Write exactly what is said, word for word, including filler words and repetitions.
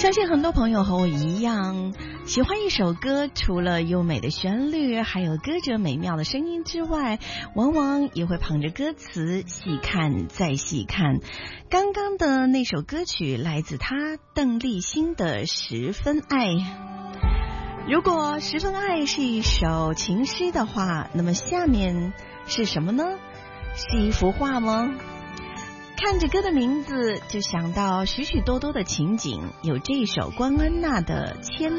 相信很多朋友和我一样，喜欢一首歌，除了优美的旋律，还有歌者美妙的声音之外，往往也会捧着歌词细看再细看。刚刚的那首歌曲来自他邓丽欣的《十分爱》。如果《十分爱》是一首情诗的话，那么下面是什么呢？是一幅画吗？看着歌的名字就想到许许多多的情景，有这首关安娜的《千